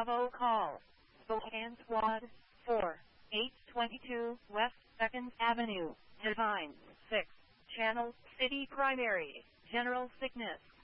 Bravo call. Spokane Squad 4, 822 West 2nd Avenue, Design 6, Channel City Primary, General Sickness.